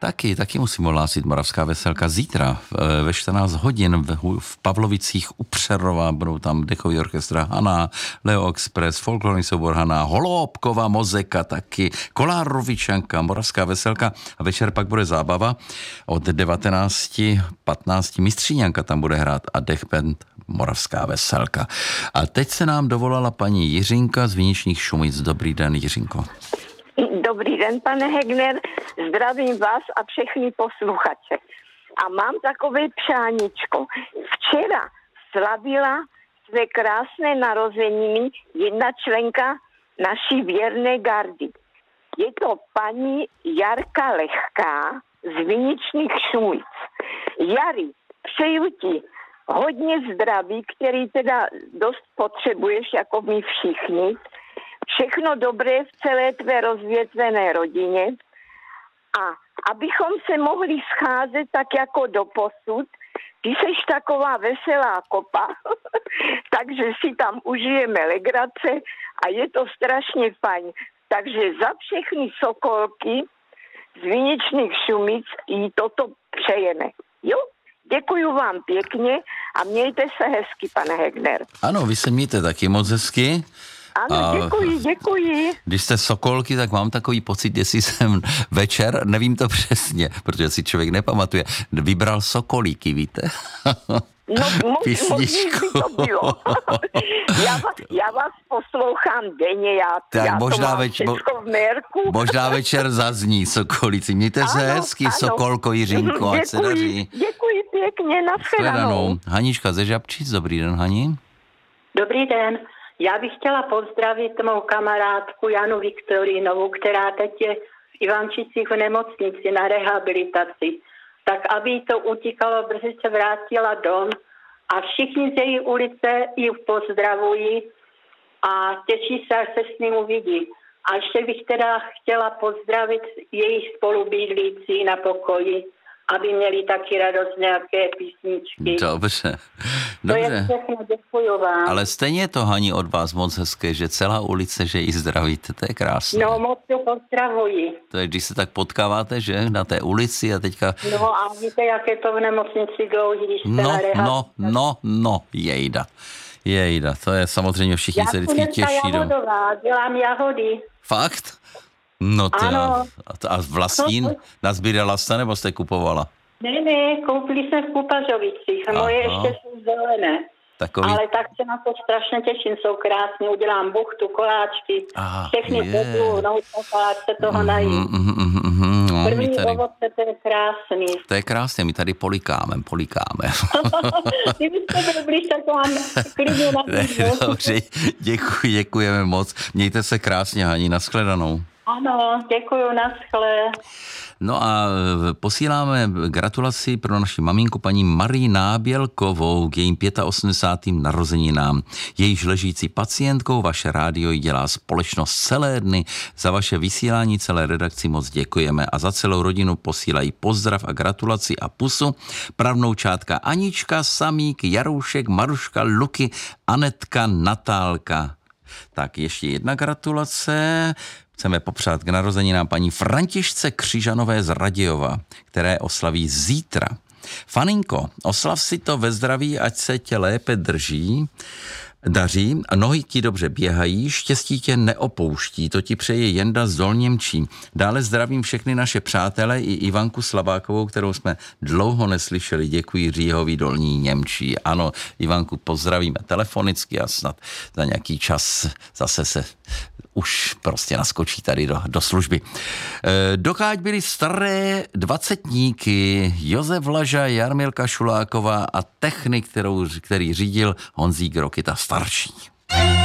Taky musím ohlásit Moravská veselka zítra ve 14 hodin v Pavlovicích u Přerova. Budou tam dechový orchestra Hana, Leo Express, folklorní soubor Hana, Holóbkova Mozeka taky, Kolárovičanka, Moravská veselka a večer pak bude zábava od 19:15 Mistříňanka tam bude hrát a Dech band Moravská veselka. A teď se nám dovolala paní Jiřinka z Viničních Šumic. Dobrý den, Jiřinko. Dobrý den, pane Hegner, zdravím vás a všechny posluchače. A mám takové přáníčko. Včera slavila své krásné narozeniny jedna členka naší věrné gardy. Je to paní Jarka Lehká z Viničných Šumic. Jari, přeju ti hodně zdraví, který teda dost potřebuješ, jako my všichni. Všechno dobré v celé tvé rozvětvené rodině a abychom se mohli scházet tak jako doposud, ty seš taková veselá kopa, takže si tam užijeme legrace a je to strašně fajn. Takže za všechny sokolky z Viničných Šumic jí toto přejeme. Jo? Děkuju vám pěkně a mějte se hezky, pane Hegner. Ano, vy se mějte taky moc hezky. Ano, děkuji. Když jste sokolky, tak mám takový pocit, jestli jsem večer, nevím to přesně, protože si člověk nepamatuje, vybral sokolíky, víte? No, písničku. By to bylo. já vás poslouchám denně, já možná to mám všechno v mérku. Možná večer zazní sokolici. Mějte se hezky, Sokolko, Jiřinko, ať se daří. Děkuji pěkně, nashledanou. Hanička ze Žabčic, dobrý den, Hani. Dobrý den. Já bych chtěla pozdravit mou kamarádku Janu Viktorínovou, která teď je v Ivančicích v nemocnici na rehabilitaci. Tak aby jí to utíkalo, brzy se vrátila dom a všichni z její ulice ji pozdravují a těší se, až se s ním uvidí. A ještě bych teda chtěla pozdravit jejich spolubydlící na pokoji, aby měli taky radost nějaké písničky. Dobře. To je všechno, děkuju vám. Ale stejně je to, Hani, od vás moc hezké, že celá ulice, že ji zdravíte, to je krásné. No, moc to pozdravuji. To je, když se tak potkáváte, že, na té ulici a teďka... No a víte, jak je to v nemocnici dlouhý, když jste na rehabilitaci. Jejda, to je samozřejmě všichni se vždycky těší. Já jsem dělám jahody. Fakt? No to a vlastní nazbírala jste, nebo jste kupovala? Ne, koupili jsme v Kupařovicích. Moje ještě jsou zelené. Ale tak se na to strašně těším, jsou krásné. Udělám buchtu, koláčky, všechny podlu, se toho najím. První ovoce, to je krásný. To je krásné, my tady polikáme. Kdybyste byli blíž, tak vám klidně nabídnu. Dobře, děkujeme moc. Mějte se krásně, Hani, nashledanou. Ano, děkuju, naschle. No a posíláme gratulaci pro naši maminku paní Marii Nábělkovou k jejím 85. narozeninám. Jejíž ležící pacientkou vaše rádio jí dělá společnost celé dny. Za vaše vysílání celé redakci moc děkujeme a za celou rodinu posílají pozdrav a gratulaci a pusu pravnoučátka Anička, Samík, Jaroušek, Maruška, Luky, Anetka, Natálka. Tak ještě jedna gratulace. Chceme popřát k narozeninám paní Františce Křižanové z Radějova, které oslaví zítra. Faninko, oslav si to ve zdraví, ať se tě lépe daří, nohy ti dobře běhají, štěstí tě neopouští, to ti přeje Jenda z Dolněmčí. Dále zdravím všechny naše přátele i Ivanku Slabákovou, kterou jsme dlouho neslyšeli. Děkuji, Říhový Dolní Němčí. Ano, Ivanku pozdravíme telefonicky a snad za nějaký čas zase se už prostě naskočí tady do služby. Dokáď byli staré dvacetníky Josef Laža, Jarmilka Šuláková a technik, který řídil Honzík Rokita starší.